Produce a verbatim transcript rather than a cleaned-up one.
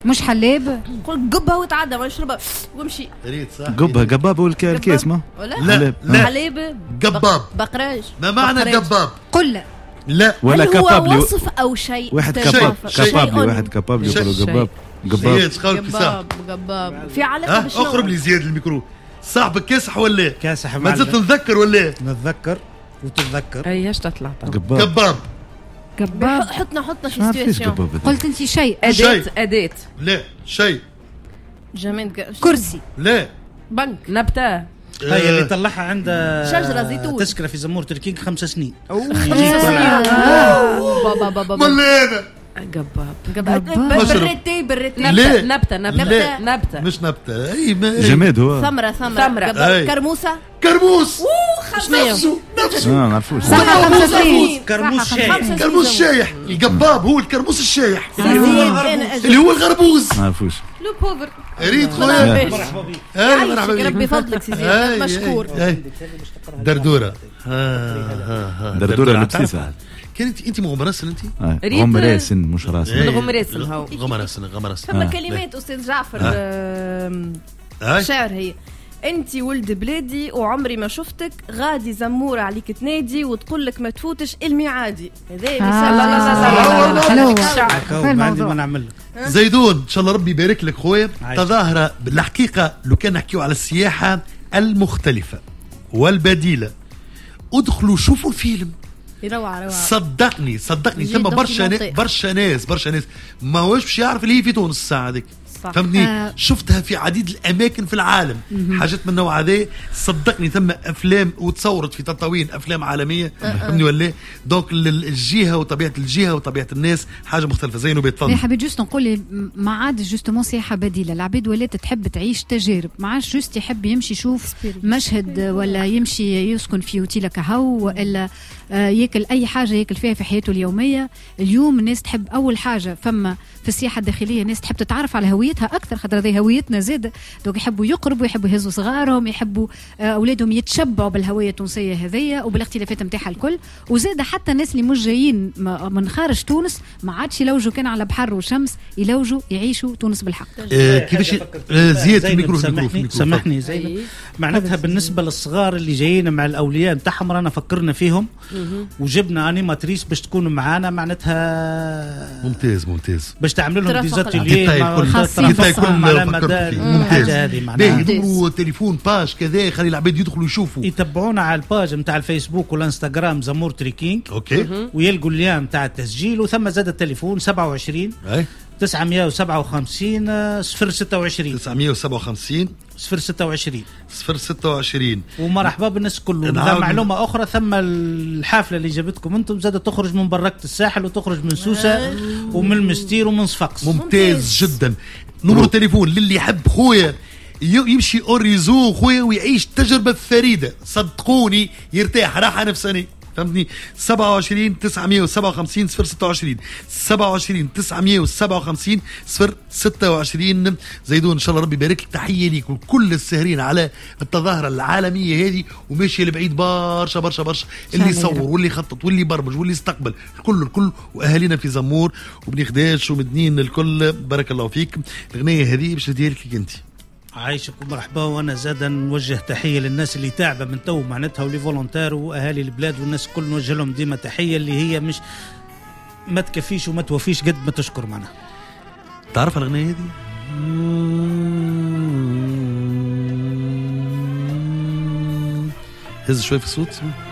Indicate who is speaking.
Speaker 1: مش حلاب.
Speaker 2: قول قبها وتعدى ما يشربها وامشي.
Speaker 3: ريت صح.
Speaker 4: قبها قباب والكيس ما.
Speaker 2: لا لا حليب
Speaker 3: قباب.
Speaker 2: بقراج.
Speaker 3: ما معنى قباب؟
Speaker 1: قل لا.
Speaker 3: لا
Speaker 4: ولا
Speaker 2: كبابلي. هو وصف او شيء.
Speaker 4: واحد كباب كبابلي واحد كبابلي يقولوا قباب.
Speaker 3: قباب.
Speaker 2: قباب قباب. في علاقة بشنو؟
Speaker 3: اقرب لي زياد الميكرو. صاحبك كاسح ولا؟
Speaker 5: كاسح.
Speaker 3: ما زلت نتذكر ولا؟
Speaker 5: نتذكر وتتذكر.
Speaker 6: اي ايش تطلع
Speaker 4: قباب.
Speaker 3: قباب.
Speaker 2: قباب. حطنا حطنا في سيتواسيون.
Speaker 1: قلت انت شيء.
Speaker 6: اداه اداه.
Speaker 3: لا شيء.
Speaker 2: جماد.
Speaker 1: كرسي.
Speaker 3: لا
Speaker 2: بنك.
Speaker 6: نبته.
Speaker 5: هاي اللي طلعها عند
Speaker 2: شجرة زيتون.
Speaker 5: تذكرة في زمور تركينج خمس سنين.
Speaker 2: بابا بابا
Speaker 3: ملينا.
Speaker 6: قباب.
Speaker 2: قباب. بريتي بريتي.
Speaker 6: نبتة نبتة نبتة نبتة.
Speaker 3: مش نبتة. اي
Speaker 4: جماد هو.
Speaker 2: ثمرة ثمرة.
Speaker 3: كرموسة.
Speaker 2: كرموس.
Speaker 3: نفسه نفسه.
Speaker 4: ما نعرفوش.
Speaker 1: صح خمسة سنين.
Speaker 5: كرموس شايح.
Speaker 3: كرموس شايح. القباب هو الكرموس الشايح. اللي هو الغربوز.
Speaker 4: ما نعرفوش.
Speaker 2: لو بوفر.
Speaker 3: ريت خويا.
Speaker 5: مرحبا بك.
Speaker 3: اي مرحبا بك.
Speaker 2: ربي فضلك سي زياد مشكور.
Speaker 3: دردورة.
Speaker 4: دردورة لبسيسة.
Speaker 3: كانت انت مغمرسن انت؟
Speaker 4: غمراسن مش راسن.
Speaker 6: غمراسن هو.
Speaker 3: غمراسن غمراسن.
Speaker 2: ثم كلمات استاذ جعفر شعر هي. انت ولد بلادي وعمري ما شفتك غادي زمورة عليك تنادي وتقول لك ما تفوتش الميعادي. هذا
Speaker 1: لا لا لا
Speaker 5: ما عندي ما نعمل.
Speaker 3: زيدون ان شاء الله ربي يبارك لك خويا. تظاهرة بالحقيقة لو كان نحكيو على السياحة المختلفة والبديلة ادخلوا شوفوا الفيلم.
Speaker 2: روعة روعة.
Speaker 3: صدقني صدقني ثم برشا برشا ناس برشا ناس ما هوش باش يعرف اللي هي في تونس الساعة هذيك. فهمتني. آه. شفتها في عديد الاماكن في العالم. م-م. حاجات من النوع هذا صدقني ثم افلام وتصورت في تطاوين افلام عالميه. فهمني ولا؟ دونك الجهه وطبيعه الجهه وطبيعه الناس حاجه مختلفه. زينو بيتفضل.
Speaker 1: يا حبيبي جوست نقول لي ما عاد جوستومون سياحه بديله. العباد ولات تحب تعيش تجارب. ما عادش جوست يحب يمشي يشوف مشهد ولا يمشي يسكن في اوتيل كهو ولا ياكل اي حاجه ياكل فيها في حياته اليوميه. اليوم الناس تحب اول حاجه فما في السياحه الداخليه الناس تحب تتعرف على هويتها اكثر خاطر هذه هويتنا زاد. دوك يحبوا يقربوا يحبوا يهزوا صغارهم يحبوا اولادهم يتشبعوا بالهويه التونسيه هذيا وبالاختلافات نتاعها الكل. وزاد حتى الناس اللي مش جايين من خارج تونس ما عادش يلوجوا كان على بحر وشمس يلوجوا يعيشوا تونس بالحق.
Speaker 3: آه كيفاش زياد الميكرو
Speaker 5: سامحني سامحني زي معناتها بالنسبه للصغار اللي جايين مع الاولياء نتاعهم رانا فكرنا فيهم وجبنا انيماتريس باش تكون معانا معناتها
Speaker 3: ممتاز ممتاز
Speaker 5: باش تعمل لهم ديزاتيليي
Speaker 3: على مدى الحاجه هذه معناها يديروا تليفون باج كذا خلي العباد يدخلوا يشوفوا
Speaker 5: يتبعونا على الباج نتاع الفيسبوك والانستغرام زمور تريكينج.
Speaker 3: اوكي
Speaker 5: ويلقوا الليام نتاع التسجيل وثم زاد التليفون سبعة وعشرين تسعمية وسبعة وخمسين صفر ستة وعشرين
Speaker 3: تسعمية وسبعة وخمسين
Speaker 5: صفر ستة وعشرين
Speaker 3: صفر ستة وعشرين.
Speaker 5: ومرحبا بالناس كلهم. معلومة أخرى ثم الحافلة اللي جابتكم أنتم زادت تخرج من بركة الساحل وتخرج من سوسة ومن المستير ومن صفاقس.
Speaker 3: ممتاز جدا. نمرو تليفون للي يحب خويا يمشي اوريزو خويا ويعيش تجربة فريدة صدقوني يرتاح راحة نفسانية. فهمتني. سبعة وعشرين تسعمية وسبعة وخمسين صفر ستة وعشرين سبعة وعشرين تسعمية وسبعة وخمسين صفر ستة وعشرين. زيدون ان شاء الله ربي يبارك لك. تحيه ليك وكل الساهرين على التظاهره العالميه هذه وماشيه لبعيد برشا برشا برشا اللي يصور واللي يخطط واللي يبرمج واللي يستقبل الكل الكل واهالينا في زمور وبني خداش ومدنين الكل. بارك الله فيك. الاغنيه هذه باش ندير لك انت.
Speaker 5: عايشك ومرحبا. وانا زادا نوجه تحيه للناس اللي تعبه من تو معناتها ولي فولونتير واهالي البلاد والناس الكل نوجه لهم ديما تحيه اللي هي مش ما تكفيش وما توفيش قد ما تشكر معنا.
Speaker 3: تعرف الاغنيه هذه؟ هز شوي في الصوت.